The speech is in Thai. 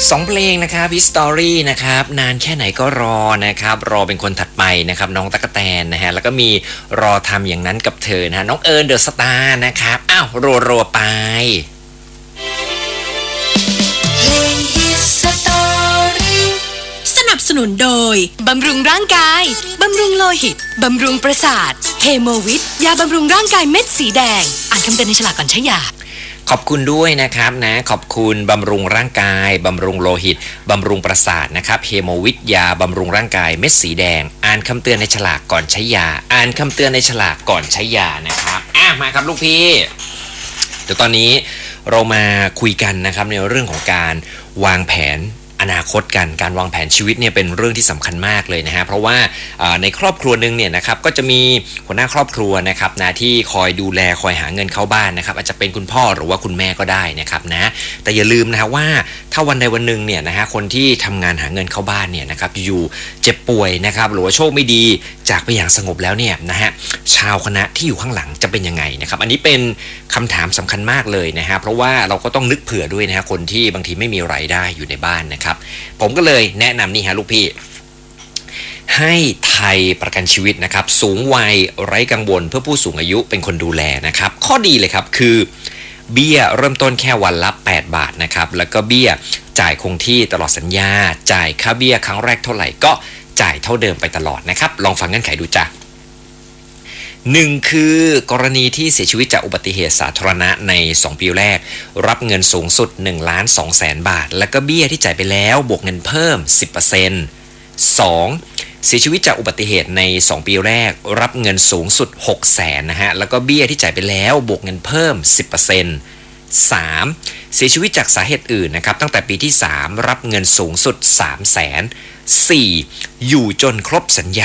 2เพลงนะครับฮิสตอรี่นะครับนานแค่ไหนก็รอนะครับรอเป็นคนถัดไปนะครับน้องตั๊กแตนนะฮะแล้วก็มีรอทำอย่างนั้นกับเธอนะฮะน้องเอิญเดอะสตาร์นะครับอ้าวรัวไปสนับสนุนโดยบำรุงร่างกายบำรุงโลหิตบำรุงประสาทเฮโมวิทยาบำรุงร่างกายเม็ดสีแดงอ่านคำเตือนในฉลากก่อนใช้ยาขอบคุณด้วยนะครับนะขอบคุณบำรุงร่างกายบำรุงโลหิตบำรุงประสาทนะครับเฮโมวิทยาบำรุงร่างกายเม็ดสีแดงอ่านคำเตือนในฉลากก่อนใช้ยาอ่านคำเตือนในฉลากก่อนใช้ยานะครับมาครับลูกพี่เดี๋ยวตอนนี้เรามาคุยกันนะครับในเรื่องของการวางแผนอนาคตกันการวางแผนชีวิตเนี่ยเป็นเรื่องที่สำคัญมากเลยนะฮะเพราะว่าในครอบครัวนึงเนี่ยนะครับก็จะมีหัวหน้าครอบครัวนะครับนะที่คอยดูแลคอยหาเงินเข้าบ้านนะครับอาจจะเป็นคุณพ่อหรือว่าคุณแม่ก็ได้นะครับนะแต่อย่าลืมนะฮะว่าถ้าวันใดวันหนึ่งเนี่ยนะฮะคนที่ทำงานหาเงินเข้าบ้านเนี่ยนะครับอยู่เจ็บป่วยนะครับหรือว่าโชคไม่ดีจากไปอย่างสงบแล้วเนี่ยนะฮะชาวคณะที่อยู่ข้างหลังจะเป็นยังไงนะครับอันนี้เป็นคำถามสำคัญมากเลยนะฮะเพราะว่าเราก็ต้องนึกเผื่อด้วยนะฮะคนที่บางทีไม่มีรายได้อยู่ในบ้านนะครับผมก็เลยแนะนำนี่ฮะลูกพี่ให้ไทยประกันชีวิตนะครับสูงวัยไร้กังวลเพื่อผู้สูงอายุเป็นคนดูแลนะครับข้อดีเลยครับคือเบี้ยเริ่มต้นแค่วันละ8 บาทนะครับแล้วก็เบี้ยจ่ายคงที่ตลอดสัญญาจ่ายค่าเบี้ยครั้งแรกเท่าไหร่ก็จ่ายเท่าเดิมไปตลอดนะครับลองฟังเงื่อนไขดูจ้ะ1คือกรณีที่เสียชีวิตจากอุบัติเหตุสาธารณะใน2ปีแรกรับเงินสูงสุด 1,200,000 บาทแล้วก็เบี้ยที่จ่ายไปแล้วบวกเงินเพิ่ม 10% 2เสียชีวิตจากอุบัติเหตุใน2ปีแรกรับเงินสูงสุด 600,000 นะฮะแล้วก็เบี้ยที่จ่ายไปแล้วบวกเงินเพิ่ม 10% 3เสียชีวิตจากสาเหตุอื่นนะครับตั้งแต่ปีที่3รับเงินสูงสุด 300,000 4อยู่จนครบสัญญา